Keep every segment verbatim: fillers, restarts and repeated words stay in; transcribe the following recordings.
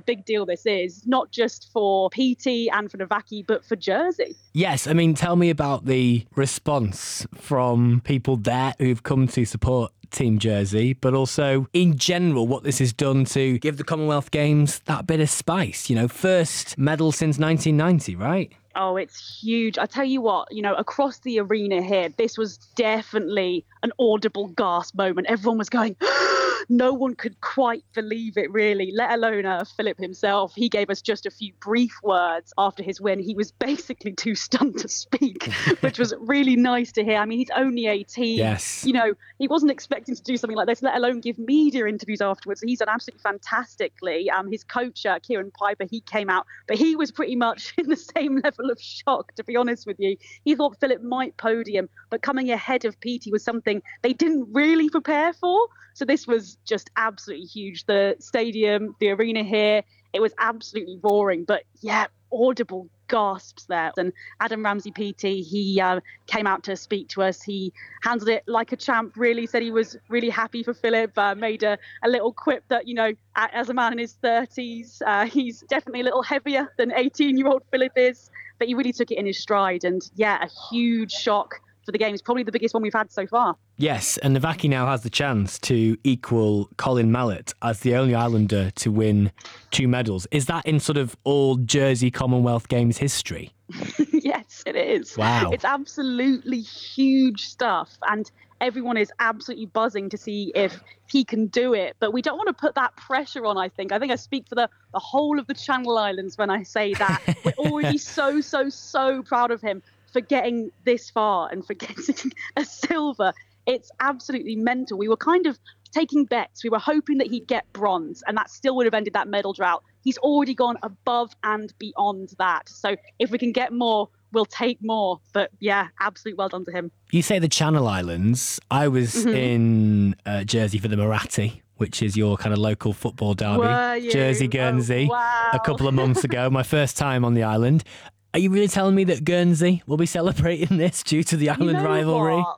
big deal this is, not just for Petey and for Navaki, but for Jersey. Yes, I mean, tell me about the response from people there who've come to support Team Jersey, but also in general what this has done to give the Commonwealth Games that bit of spice. You know, first medal since nineteen ninety, right? Oh, it's huge. I tell you what, you know, across the arena here, this was definitely an audible gasp moment. Everyone was going, no one could quite believe it, really, let alone uh, Philip himself. He gave us just a few brief words after his win. He was basically too stunned to speak, which was really nice to hear. I mean, he's only eighteen. Yes. You know, he wasn't expecting to do something like this, let alone give media interviews afterwards. He's done absolutely fantastically. Um, his coach, uh, Kieran Piper, he came out, but he was pretty much in the same level of shock, to be honest with you. He thought Philip might podium, but coming ahead of Petey was something they didn't really prepare for. So this was just absolutely huge. The stadium, the arena here, it was absolutely roaring. But yeah, audible gasps there. And Adam Ramsey Petey, he uh, came out to speak to us. He handled it like a champ, really said he was really happy for Philip, uh, made a, a little quip that, you know, as a man in his thirties, uh, he's definitely a little heavier than eighteen-year-old Philip is. But he really took it in his stride. And yeah, a huge shock for the Games, probably the biggest one we've had so far. Yes, and Navaki now has the chance to equal Colin Mallett as the only Islander to win two medals. Is that in sort of all Jersey Commonwealth Games history? Yes, it is. Wow. It's absolutely huge stuff. And everyone is absolutely buzzing to see if he can do it. But we don't want to put that pressure on, I think. I think I speak for the, the whole of the Channel Islands when I say that. We're already so, so, so proud of him for getting this far and for getting a silver. It's absolutely mental. We were kind of taking bets. We were hoping that he'd get bronze, and that still would have ended that medal drought. He's already gone above and beyond that. So if we can get more, we'll take more. But yeah, absolutely well done to him. You say the Channel Islands. I was mm-hmm. in uh, Jersey for the Marathi, which is your kind of local football derby. Jersey, Guernsey, oh, wow. a couple of months ago. My first time on the island. Are you really telling me that Guernsey will be celebrating this due to the island you know rivalry? What?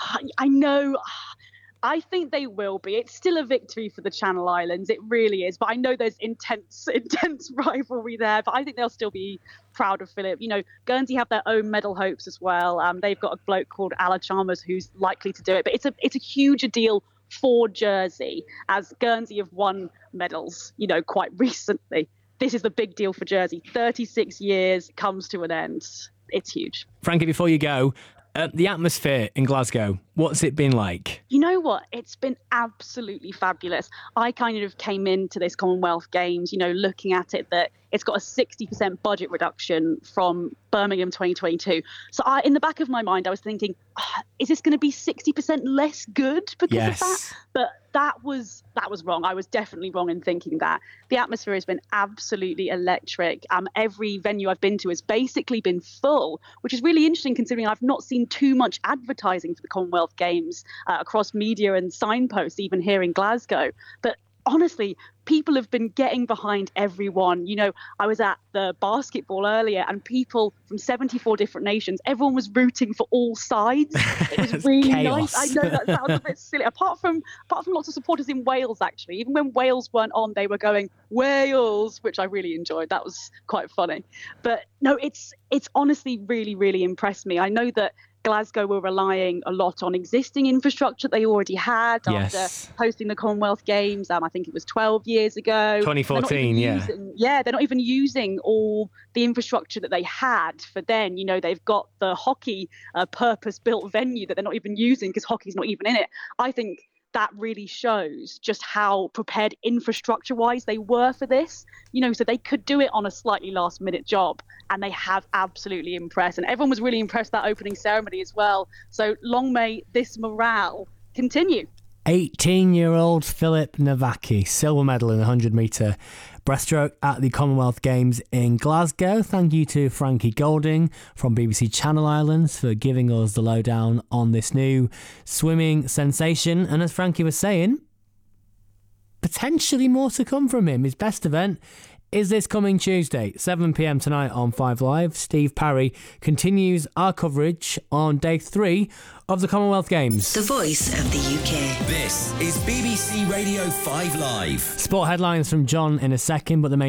I know. I think they will be. It's still a victory for the Channel Islands. It really is. But I know there's intense, intense rivalry there. But I think they'll still be proud of Philip. You know, Guernsey have their own medal hopes as well. Um, they've got a bloke called Ala Chalmers who's likely to do it. But it's a it's a huge deal for Jersey, as Guernsey have won medals, you know, quite recently. This is the big deal for Jersey. thirty-six years comes to an end. It's huge. Frankie, before you go, uh, the atmosphere in Glasgow, what's it been like? You know what? It's been absolutely fabulous. I kind of came into this Commonwealth Games, you know, looking at it that it's got a sixty percent budget reduction from Birmingham twenty twenty-two. So I, in the back of my mind, I was thinking, oh, is this going to be sixty percent less good because yes. of that? But that was that was wrong. I was definitely wrong in thinking that. The atmosphere has been absolutely electric. Um, every venue I've been to has basically been full, which is really interesting considering I've not seen too much advertising for the Commonwealth Games uh, across media and signposts, even here in Glasgow. But honestly, people have been getting behind everyone. You know, I was at the basketball earlier and people from seventy-four different nations, everyone was rooting for all sides. It was really chaos. nice. I know that sounds a bit silly. Apart from apart from lots of supporters in Wales, actually, even when Wales weren't on, they were going Wales, which I really enjoyed. That was quite funny. But no, it's it's honestly really, really impressed me. I know that Glasgow were relying a lot on existing infrastructure they already had yes. after hosting the Commonwealth Games. Um, I think it was twelve years ago. twenty fourteen, yeah. Using, yeah, they're not even using all the infrastructure that they had for then. You know, they've got the hockey uh, purpose-built venue that they're not even using because hockey's not even in it. I think that really shows just how prepared infrastructure-wise they were for this. You know, so they could do it on a slightly last-minute job, and they have absolutely impressed. And everyone was really impressed that opening ceremony as well. So long may this morale continue. eighteen-year-old Philip Navaki, silver medal in the one hundred metre breaststroke at the Commonwealth Games in Glasgow. Thank you to Frankie Golding from B B C Channel Islands for giving us the lowdown on this new swimming sensation. And as Frankie was saying, potentially more to come from him. His best event is this coming Tuesday, seven p m tonight on Five Live. Steve Parry continues our coverage on day three of the Commonwealth Games. The voice of the U K. This is B B C Radio Five Live. Sport headlines from John in a second, but the main